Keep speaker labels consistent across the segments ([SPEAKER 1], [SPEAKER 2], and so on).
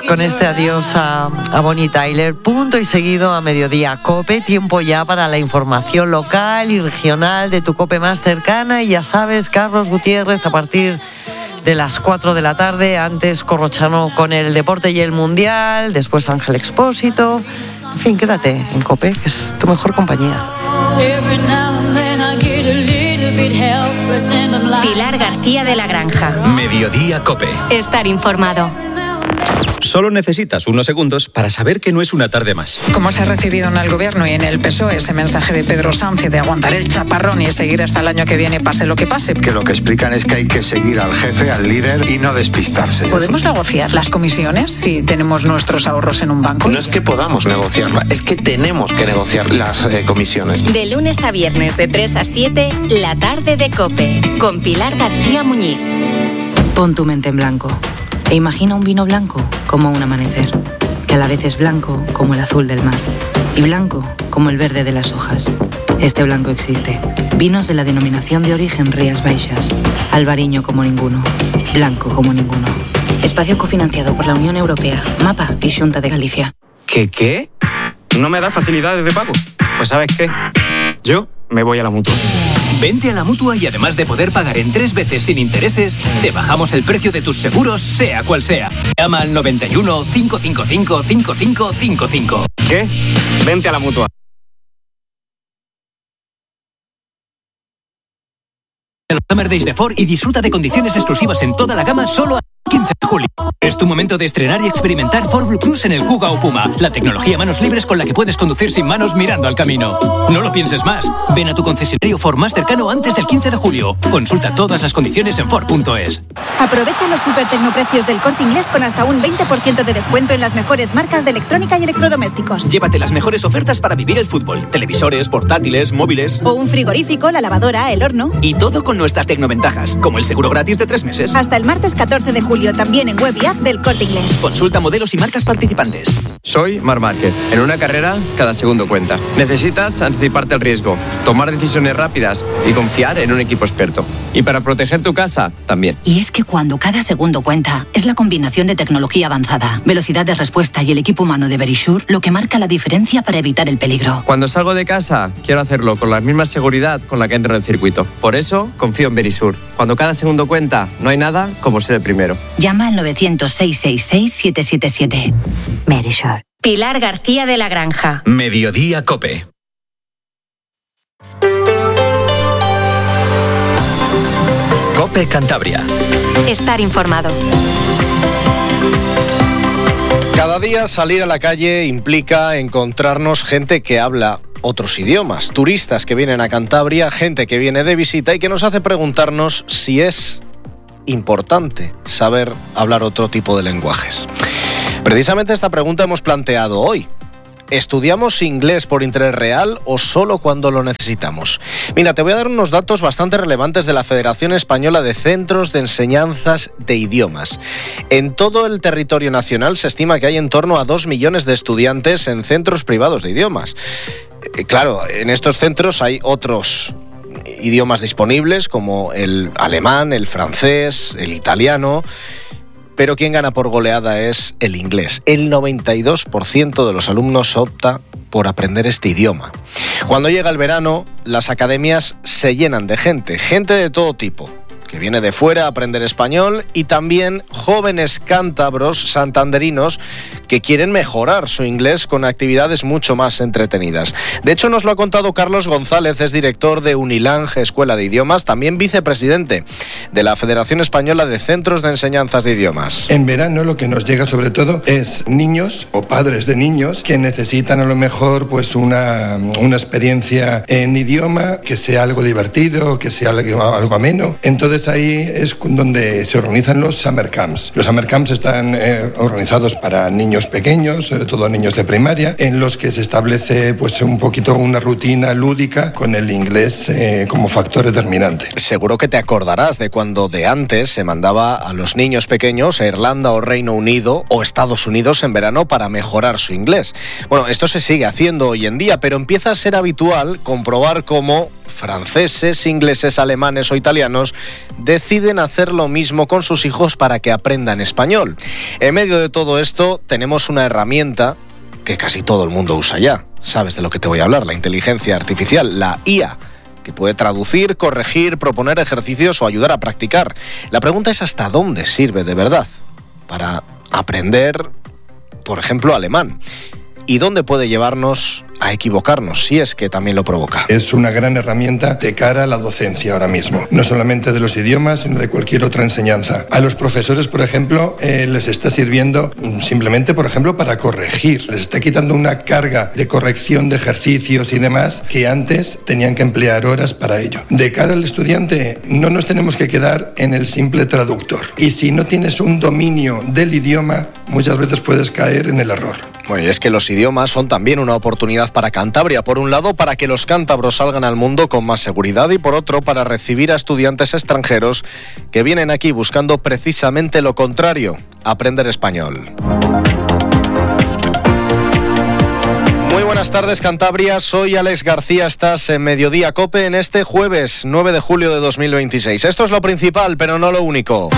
[SPEAKER 1] con este adiós a Bonnie Tyler. Punto y seguido a mediodía. COPE, tiempo ya para la información local y regional de tu COPE más cercana. Y ya sabes, Carlos Gutiérrez, a partir de las 4 de la tarde, antes Corrochano con el deporte y el mundial, después Ángel Expósito. En fin, quédate en COPE, que es tu mejor compañía.
[SPEAKER 2] Pilar García de la Granja.
[SPEAKER 3] Mediodía COPE.
[SPEAKER 2] Estar informado.
[SPEAKER 3] Solo necesitas unos segundos para saber que no es una tarde más.
[SPEAKER 4] ¿Cómo se ha recibido en el Gobierno y en el PSOE ese mensaje de Pedro Sánchez de aguantar el chaparrón y seguir hasta el año que viene, pase lo que pase?
[SPEAKER 5] Que lo que explican es que hay que seguir al jefe, al líder y no despistarse.
[SPEAKER 4] ¿Podemos negociar las comisiones si tenemos nuestros ahorros en un banco?
[SPEAKER 5] No es que podamos negociarla, es que tenemos que negociar las comisiones.
[SPEAKER 2] De lunes a viernes de 3 a 7, la tarde de COPE, con Pilar García Muñiz.
[SPEAKER 6] Pon tu mente en blanco e imagina un vino blanco como un amanecer, que a la vez es blanco como el azul del mar y blanco como el verde de las hojas. Este blanco existe. Vinos de la denominación de origen Rías Baixas. Albariño como ninguno. Blanco como ninguno. Espacio cofinanciado por la Unión Europea, MAPA y Xunta de Galicia.
[SPEAKER 7] ¿Qué? ¿No me da facilidades de pago? Pues ¿sabes qué? Yo me voy a la Mutua.
[SPEAKER 8] Vente a la Mutua y además de poder pagar en 3 veces sin intereses, te bajamos el precio de tus seguros, sea cual sea. Llama al 91 555 5555.
[SPEAKER 7] ¿Qué? Vente a la Mutua.
[SPEAKER 8] En los Summer Days de Ford y disfruta de condiciones exclusivas en toda la gama solo a 15 de julio. Es tu momento de estrenar y experimentar Ford Blue Cruise en el Kuga o Puma, la tecnología manos libres con la que puedes conducir sin manos mirando al camino. No lo pienses más. Ven a tu concesionario Ford más cercano antes del 15 de julio. Consulta todas las condiciones en Ford.es.
[SPEAKER 9] Aprovecha los super tecnoprecios del Corte Inglés con hasta un 20% de descuento en las mejores marcas de electrónica y electrodomésticos.
[SPEAKER 8] Llévate las mejores ofertas para vivir el fútbol. Televisores, portátiles, móviles.
[SPEAKER 9] O un frigorífico, la lavadora, el horno.
[SPEAKER 8] Y todo con nuestras tecnoventajas, como el seguro gratis de 3 meses.
[SPEAKER 9] Hasta el martes 14 de julio, también en web y app del Corte Inglés.
[SPEAKER 8] Consulta modelos y marcas participantes.
[SPEAKER 10] Soy Marc Márquez. En una carrera, cada segundo cuenta. Necesitas anticiparte al riesgo, tomar decisiones rápidas y confiar en un equipo experto. Y para proteger tu casa, también.
[SPEAKER 6] Y es que cuando cada segundo cuenta, es la combinación de tecnología avanzada, velocidad de respuesta y el equipo humano de Verisure lo que marca la diferencia para evitar el peligro.
[SPEAKER 10] Cuando salgo de casa, quiero hacerlo con la misma seguridad con la que entro en el circuito. Por eso, confío en Verisure. Cuando cada segundo cuenta, no hay nada como ser el primero.
[SPEAKER 6] Llama al 900-666-777. Verisure.
[SPEAKER 2] Pilar García de la Granja.
[SPEAKER 3] Mediodía COPE. COPE Cantabria.
[SPEAKER 2] Estar informado.
[SPEAKER 11] Cada día salir a la calle implica encontrarnos gente que habla otros idiomas, turistas que vienen a Cantabria, gente que viene de visita y que nos hace preguntarnos si es importante saber hablar otro tipo de lenguajes. Precisamente esta pregunta hemos planteado hoy. ¿Estudiamos inglés por interés real o solo cuando lo necesitamos? Mira, te voy a dar unos datos bastante relevantes de la Federación Española de Centros de Enseñanzas de Idiomas. En todo el territorio nacional se estima que hay en torno a 2 millones de estudiantes en centros privados de idiomas. Claro, en estos centros hay otros idiomas disponibles como el alemán, el francés, el italiano. Pero quien gana por goleada es el inglés. El 92% de los alumnos opta por aprender este idioma. Cuando llega el verano, las academias se llenan de gente de todo tipo, que viene de fuera a aprender español, y también jóvenes cántabros santanderinos que quieren mejorar su inglés con actividades mucho más entretenidas. De hecho, nos lo ha contado Carlos González, es director de Unilange Escuela de Idiomas, también vicepresidente de la Federación Española de Centros de Enseñanzas de Idiomas.
[SPEAKER 12] En verano lo que nos llega sobre todo es niños o padres de niños que necesitan a lo mejor pues una experiencia en idioma que sea algo divertido, que sea algo ameno. Entonces ahí es donde se organizan los summer camps. Los summer camps están organizados para niños pequeños, sobre todo niños de primaria, en los que se establece pues un poquito una rutina lúdica con el inglés como factor determinante.
[SPEAKER 11] Seguro que te acordarás de cuando de antes se mandaba a los niños pequeños a Irlanda o Reino Unido o Estados Unidos en verano para mejorar su inglés. Bueno, esto se sigue haciendo hoy en día, pero empieza a ser habitual comprobar cómo franceses, ingleses, alemanes o italianos, deciden hacer lo mismo con sus hijos para que aprendan español. En medio de todo esto tenemos una herramienta que casi todo el mundo usa ya. Sabes de lo que te voy a hablar, la inteligencia artificial, la IA, que puede traducir, corregir, proponer ejercicios o ayudar a practicar. La pregunta es hasta dónde sirve de verdad para aprender, por ejemplo, alemán. ¿Y dónde puede llevarnos a equivocarnos, si es que también lo provoca?
[SPEAKER 12] Es una gran herramienta de cara a la docencia ahora mismo, no solamente de los idiomas, sino de cualquier otra enseñanza. A los profesores, por ejemplo, les está sirviendo simplemente, por ejemplo, para corregir. Les está quitando una carga de corrección de ejercicios y demás que antes tenían que emplear horas para ello. De cara al estudiante, no nos tenemos que quedar en el simple traductor. Y si no tienes un dominio del idioma, muchas veces puedes caer en el error.
[SPEAKER 11] Bueno, y es que los idiomas son también una oportunidad para Cantabria. Por un lado, para que los cántabros salgan al mundo con más seguridad y por otro, para recibir a estudiantes extranjeros que vienen aquí buscando precisamente lo contrario, aprender español. Muy buenas tardes, Cantabria. Soy Alex García. Estás en Mediodía COPE en este jueves 9 de julio de 2026. Esto es lo principal, pero no lo único.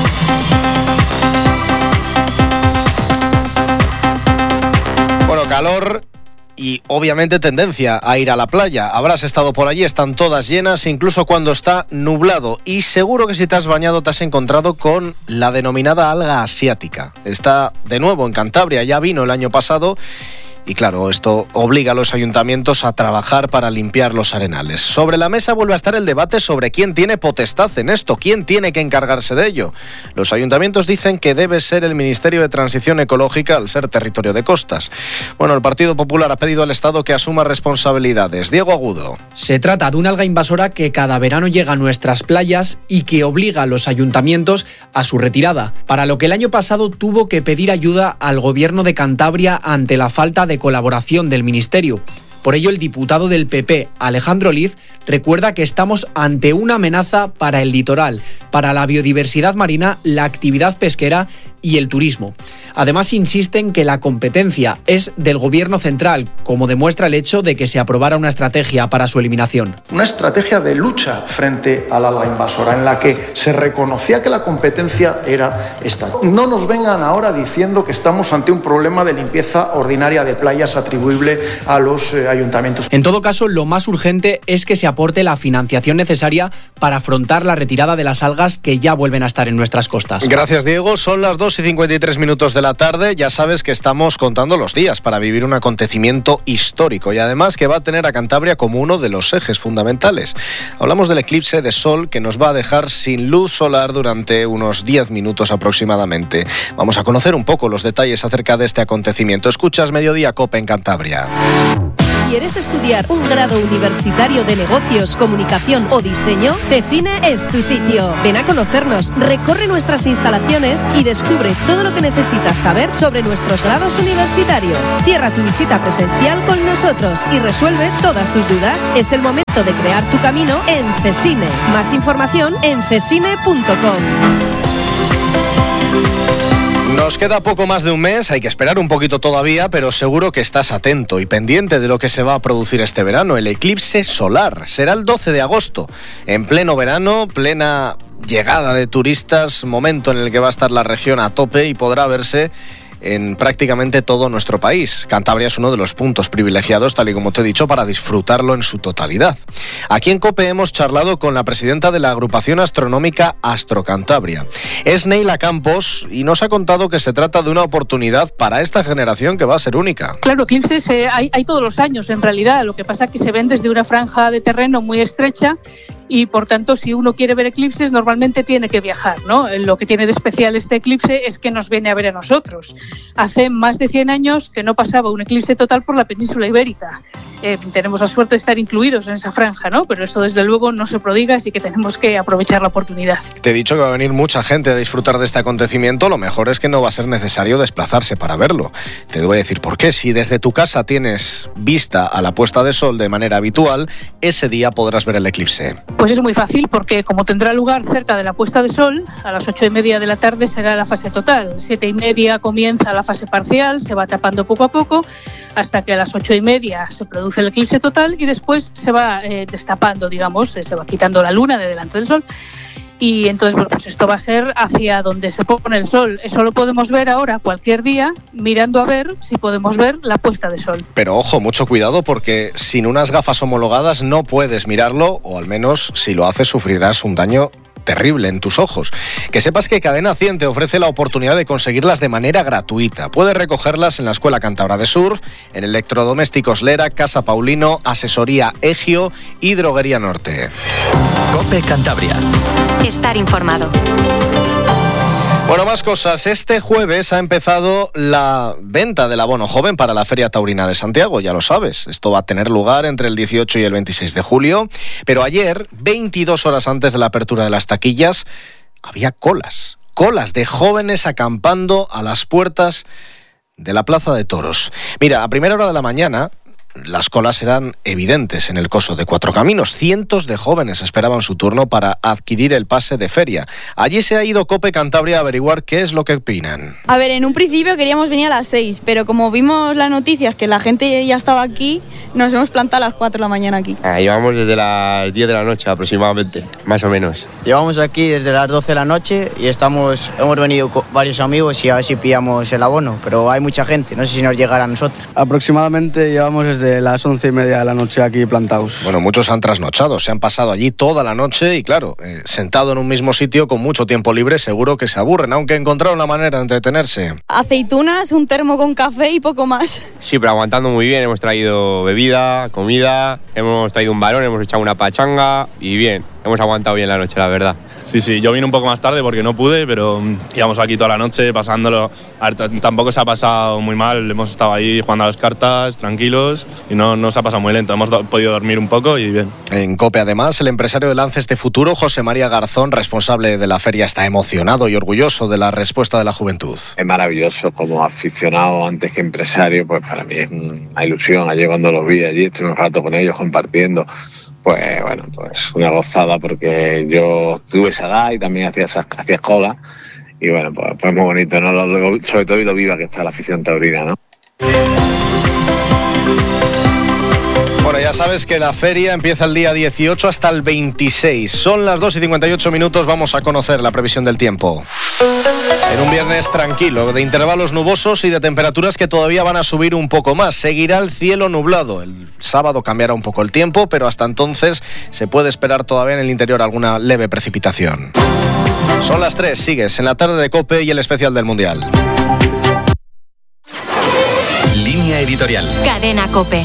[SPEAKER 11] Bueno, calor y obviamente tendencia a ir a la playa. Habrás estado por allí, están todas llenas, incluso cuando está nublado. Y seguro que si te has bañado te has encontrado con la denominada alga asiática. Está de nuevo en Cantabria, ya vino el año pasado. Y claro, esto obliga a los ayuntamientos a trabajar para limpiar los arenales. Sobre la mesa vuelve a estar el debate sobre quién tiene potestad en esto, quién tiene que encargarse de ello. Los ayuntamientos dicen que debe ser el Ministerio de Transición Ecológica al ser territorio de costas. Bueno, el Partido Popular ha pedido al Estado que asuma responsabilidades. Diego Agudo.
[SPEAKER 13] Se trata de una alga invasora que cada verano llega a nuestras playas y que obliga a los ayuntamientos a su retirada, para lo que el año pasado tuvo que pedir ayuda al Gobierno de Cantabria ante la falta de colaboración del Ministerio. Por ello, el diputado del PP, Alejandro Liz, recuerda que estamos ante una amenaza para el litoral, para la biodiversidad marina, la actividad pesquera y el turismo. Además, insisten que la competencia es del Gobierno central, como demuestra el hecho de que se aprobara una estrategia para su eliminación.
[SPEAKER 14] Una estrategia de lucha frente a la alga invasora, en la que se reconocía que la competencia era esta. No nos vengan ahora diciendo que estamos ante un problema de limpieza ordinaria de playas atribuible a los ayuntamientos.
[SPEAKER 13] En todo caso, lo más urgente es que se aporte la financiación necesaria para afrontar la retirada de las algas que ya vuelven a estar en nuestras costas.
[SPEAKER 11] Gracias, Diego. Son las 2:53 de la tarde. Ya sabes que estamos contando los días para vivir un acontecimiento histórico y además que va a tener a Cantabria como uno de los ejes fundamentales. Hablamos del eclipse de sol que nos va a dejar sin luz solar durante unos 10 minutos aproximadamente. Vamos a conocer un poco los detalles acerca de este acontecimiento. Escuchas Mediodía COPE en Cantabria.
[SPEAKER 15] ¿Quieres estudiar un grado universitario de negocios, comunicación o diseño? CESINE es tu sitio. Ven a conocernos, recorre nuestras instalaciones y descubre todo lo que necesitas saber sobre nuestros grados universitarios. Cierra tu visita presencial con nosotros y resuelve todas tus dudas. Es el momento de crear tu camino en CESINE. Más información en cesine.com.
[SPEAKER 11] Nos queda poco más de un mes, hay que esperar un poquito todavía, pero seguro que estás atento y pendiente de lo que se va a producir este verano. El eclipse solar será el 12 de agosto, en pleno verano, plena llegada de turistas, momento en el que va a estar la región a tope y podrá verse en prácticamente todo nuestro país. Cantabria es uno de los puntos privilegiados, tal y como te he dicho, para disfrutarlo en su totalidad. Aquí en COPE hemos charlado con la presidenta de la agrupación astronómica Astrocantabria. Es Neila Campos y nos ha contado que se trata de una oportunidad para esta generación que va a ser única.
[SPEAKER 16] Claro, eclipses hay todos los años en realidad, lo que pasa es que se ven desde una franja de terreno muy estrecha y por tanto si uno quiere ver eclipses normalmente tiene que viajar, ¿no? Lo que tiene de especial este eclipse es que nos viene a ver a nosotros. Hace más de 100 años que no pasaba un eclipse total por la península ibérica. Tenemos la suerte de estar incluidos en esa franja, ¿no? Pero eso desde luego no se prodiga, así que tenemos que aprovechar la oportunidad.
[SPEAKER 11] Te he dicho que va a venir mucha gente a disfrutar de este acontecimiento, lo mejor es que no va a ser necesario desplazarse para verlo. Te voy a decir por qué. Si desde tu casa tienes vista a la puesta de sol de manera habitual, ese día podrás ver el eclipse.
[SPEAKER 16] Pues es muy fácil, porque como tendrá lugar cerca de la puesta de sol, a las 8:30 de la tarde será la fase total. 7:30 comienza la fase parcial, se va tapando poco a poco, hasta que a las 8:30 se produce el eclipse total y después se va destapando, digamos, se va quitando la luna de delante del sol. Y entonces, bueno, pues esto va a ser hacia donde se pone el sol. Eso lo podemos ver ahora cualquier día, mirando a ver si podemos ver la puesta de sol.
[SPEAKER 11] Pero ojo, mucho cuidado, porque sin unas gafas homologadas no puedes mirarlo, o al menos si lo haces sufrirás un daño terrible en tus ojos. Que sepas que Cadena 100 te ofrece la oportunidad de conseguirlas de manera gratuita. Puedes recogerlas en la Escuela Cántabra de Surf, en Electrodomésticos Lera, Casa Paulino, Asesoría Egio y Droguería Norte.
[SPEAKER 8] COPE Cantabria.
[SPEAKER 2] Estar informado.
[SPEAKER 11] Bueno, más cosas. Este jueves ha empezado la venta del abono joven para la Feria Taurina de Santiago, ya lo sabes. Esto va a tener lugar entre el 18 y el 26 de julio. Pero ayer, 22 horas antes de la apertura de las taquillas, había colas de jóvenes acampando a las puertas de la Plaza de Toros. Mira, a primera hora de la mañana, las colas eran evidentes en el coso de Cuatro Caminos. Cientos de jóvenes esperaban su turno para adquirir el pase de feria. Allí se ha ido COPE Cantabria a averiguar qué es lo que opinan.
[SPEAKER 17] A ver, en un principio queríamos venir a las 6, pero como vimos las noticias que la gente ya estaba aquí, nos hemos plantado a las 4 de la mañana aquí.
[SPEAKER 10] Llevamos desde las 10 de la noche aproximadamente, más o menos.
[SPEAKER 18] Llevamos aquí desde las 12 de la noche y hemos venido con varios amigos y a ver si pillamos el abono, pero hay mucha gente, no sé si nos llegará a nosotros.
[SPEAKER 19] Aproximadamente llevamos desde las 11:30 de la noche aquí plantados.
[SPEAKER 11] Bueno, muchos han trasnochado, se han pasado allí toda la noche y claro, sentado en un mismo sitio con mucho tiempo libre seguro que se aburren, aunque encontraron la manera de entretenerse.
[SPEAKER 17] Aceitunas, un termo con café y poco más.
[SPEAKER 10] Sí, pero aguantando muy bien, hemos traído bebida, comida, hemos traído un balón, hemos echado una pachanga y bien, hemos aguantado bien la noche, la verdad.
[SPEAKER 20] Sí, yo vine un poco más tarde porque no pude, pero íbamos aquí toda la noche pasándolo. A ver, tampoco se ha pasado muy mal, hemos estado ahí jugando a las cartas, tranquilos, y no se ha pasado muy lento, hemos podido dormir un poco y bien.
[SPEAKER 11] En COPE, además, el empresario de Lances de Futuro, José María Garzón, responsable de la feria, está emocionado y orgulloso de la respuesta de la juventud.
[SPEAKER 21] Es maravilloso, como aficionado antes que empresario, pues para mí es una ilusión. Ayer cuando los vi allí, estuve un rato con ellos compartiendo. Pues bueno, pues una gozada, porque yo tuve esa edad y también hacía cola y bueno, pues muy bonito, ¿no? Sobre todo y lo viva que está la afición taurina, ¿no?
[SPEAKER 11] Bueno, ya sabes que la feria empieza el día 18 hasta el 26. Son las 2:58, vamos a conocer la previsión del tiempo. En un viernes tranquilo, de intervalos nubosos y de temperaturas que todavía van a subir un poco más. Seguirá el cielo nublado. El sábado cambiará un poco el tiempo, pero hasta entonces se puede esperar todavía en el interior alguna leve precipitación. Son las 3, sigues en la tarde de COPE y el especial del Mundial.
[SPEAKER 8] Línea editorial.
[SPEAKER 2] Cadena COPE.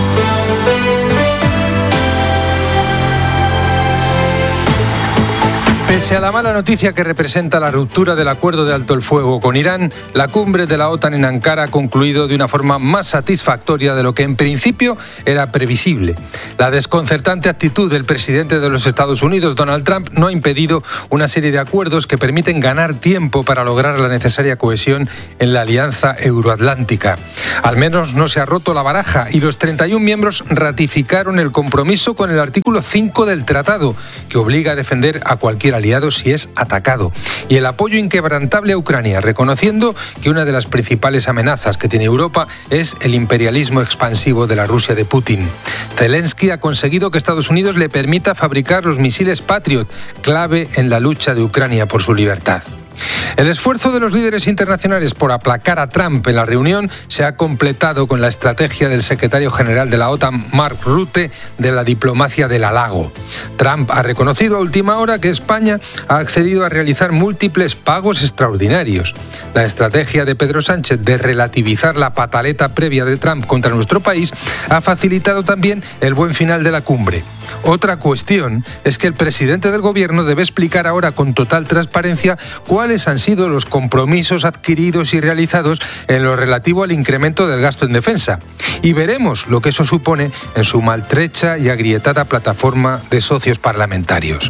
[SPEAKER 22] Pese a la mala noticia que representa la ruptura del acuerdo de alto el fuego con Irán, la cumbre de la OTAN en Ankara ha concluido de una forma más satisfactoria de lo que en principio era previsible. La desconcertante actitud del presidente de los Estados Unidos, Donald Trump, no ha impedido una serie de acuerdos que permiten ganar tiempo para lograr la necesaria cohesión en la alianza euroatlántica. Al menos no se ha roto la baraja y los 31 miembros ratificaron el compromiso con el artículo 5 del tratado, que obliga a defender a cualquier aliado si es atacado, y el apoyo inquebrantable a Ucrania, reconociendo que una de las principales amenazas que tiene Europa es el imperialismo expansivo de la Rusia de Putin. Zelensky ha conseguido que Estados Unidos le permita fabricar los misiles Patriot, clave en la lucha de Ucrania por su libertad. El esfuerzo de los líderes internacionales por aplacar a Trump en la reunión se ha completado con la estrategia del secretario general de la OTAN, Mark Rutte, de la diplomacia del halago. Trump ha reconocido a última hora que España ha accedido a realizar múltiples pagos extraordinarios. La estrategia de Pedro Sánchez de relativizar la pataleta previa de Trump contra nuestro país ha facilitado también el buen final de la cumbre. Otra cuestión es que el presidente del gobierno debe explicar ahora con total transparencia cuáles han sido los compromisos adquiridos y realizados en lo relativo al incremento del gasto en defensa. Y veremos lo que eso supone en su maltrecha y agrietada plataforma de socios parlamentarios.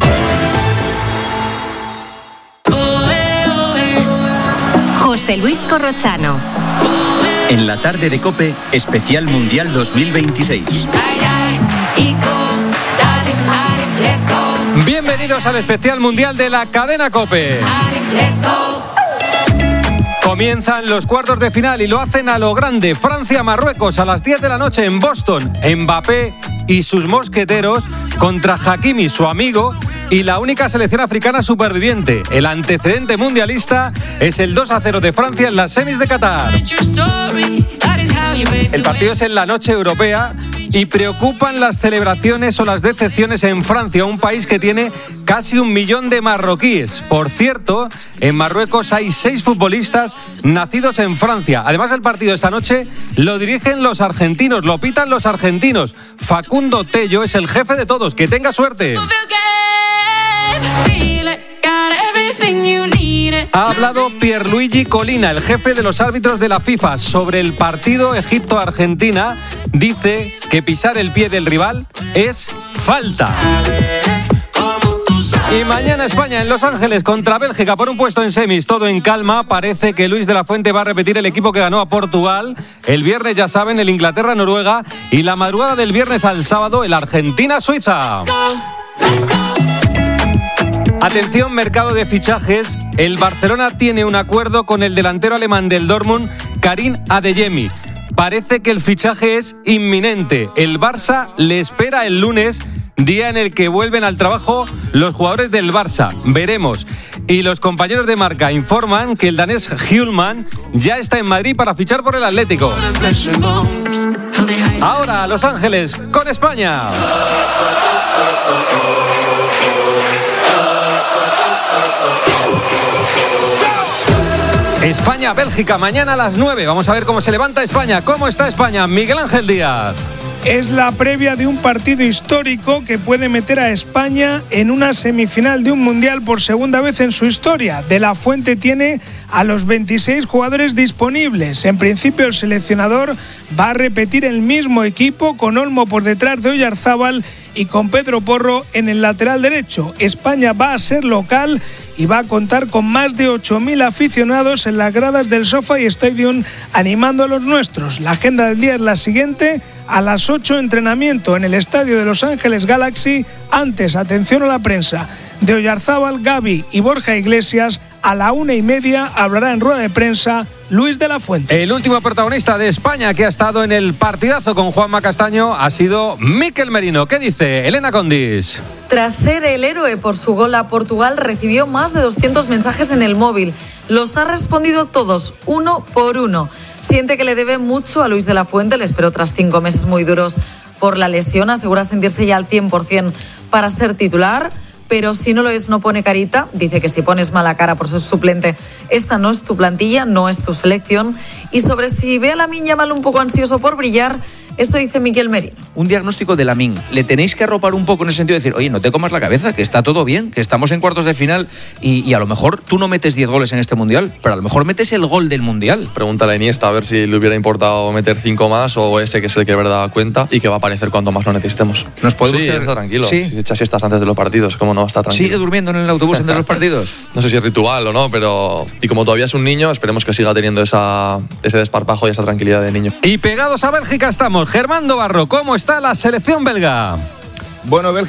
[SPEAKER 2] José Luis Corrochano.
[SPEAKER 8] En la tarde de COPE, especial Mundial 2026.
[SPEAKER 1] Bienvenidos al especial mundial de la cadena COPE. Comienzan los cuartos de final y lo hacen a lo grande. Francia-Marruecos a las 10 de la noche en Boston. Mbappé y sus mosqueteros contra Hakimi, su amigo, y la única selección africana superviviente. El antecedente mundialista es el 2-0 de Francia en las semis de Qatar. El partido es en la noche europea y preocupan las celebraciones o las decepciones en Francia, un país que tiene casi 1 millón de marroquíes. Por cierto, en Marruecos hay 6 futbolistas nacidos en Francia. Además, el partido esta noche lo dirigen los argentinos, lo pitan los argentinos. Facundo Tello es el jefe de todos. ¡Que tenga suerte! Ha hablado Pierluigi Collina, el jefe de los árbitros de la FIFA, sobre el partido Egipto-Argentina. Dice que pisar el pie del rival es falta. Y mañana España en Los Ángeles contra Bélgica por un puesto en semis. Todo en calma. Parece que Luis de la Fuente va a repetir el equipo que ganó a Portugal. El viernes, ya saben, el Inglaterra-Noruega. Y la madrugada del viernes al sábado, el Argentina-Suiza. Atención, mercado de fichajes. El Barcelona tiene un acuerdo con el delantero alemán del Dortmund, Karim Adeyemi. Parece que el fichaje es inminente. El Barça le espera el lunes, día en el que vuelven al trabajo los jugadores del Barça. Veremos. Y los compañeros de Marca informan que el danés Hjulman ya está en Madrid para fichar por el Atlético. Ahora a Los Ángeles con España. España-Bélgica, mañana a las 9. Vamos a ver cómo se levanta España. ¿Cómo está España? Miguel Ángel Díaz.
[SPEAKER 4] Es la previa de un partido histórico que puede meter a España en una semifinal de un mundial por segunda vez en su historia. De la Fuente tiene a los 26 jugadores disponibles. En principio, el seleccionador va a repetir el mismo equipo, con Olmo por detrás de Oyarzábal y con Pedro Porro en el lateral derecho. España va a ser local y va a contar con más de 8.000 aficionados en las gradas del SoFi Stadium animando a los nuestros. La agenda del día es la siguiente: a las 8 entrenamiento en el estadio de Los Ángeles Galaxy. Antes, atención a la prensa, de Oyarzábal, Gavi y Borja Iglesias. A la 1:30 hablará en rueda de prensa Luis de la Fuente.
[SPEAKER 1] El último protagonista de España que ha estado en el partidazo con Juanma Castaño ha sido Mikel Merino. ¿Qué dice Elena Condis?
[SPEAKER 23] Tras ser el héroe por su gol a Portugal, recibió más de 200 mensajes en el móvil. Los ha respondido todos, uno por uno. Siente que le debe mucho a Luis de la Fuente, le esperó tras 5 meses muy duros por la lesión. Asegura sentirse ya al 100% para ser titular. Pero si no lo es, no pone carita. Dice que si pones mala cara por ser suplente, esta no es tu plantilla, no es tu selección. Y sobre si ve a Lamine Yamal un poco ansioso por brillar, esto dice Mikel Merino.
[SPEAKER 24] Un diagnóstico de Lamine. Le tenéis que arropar un poco en ese sentido de decir, oye, no te comas la cabeza, que está todo bien, que estamos en cuartos de final y a lo mejor tú no metes 10 goles en este Mundial, pero a lo mejor metes el gol del Mundial.
[SPEAKER 25] Pregúntale a Iniesta a ver si le hubiera importado meter 5 más o ese que es el que de verdad cuenta y que va a aparecer cuanto más lo necesitemos.
[SPEAKER 24] ¿Nos podemos
[SPEAKER 25] quedar está tranquilo?
[SPEAKER 24] ¿Sí?
[SPEAKER 25] Si se echa siestas antes de los partidos, ¿cómo no está tranquilo?
[SPEAKER 24] ¿Sigue durmiendo en el autobús entre los partidos?
[SPEAKER 25] No sé si es ritual o no, pero... Y como todavía es un niño, esperemos que siga teniendo ese desparpajo y esa tranquilidad de niño.
[SPEAKER 1] Y pegados a Bélgica estamos. Germán Dobarro, ¿cómo está la selección belga?
[SPEAKER 26] Bueno, Bélgica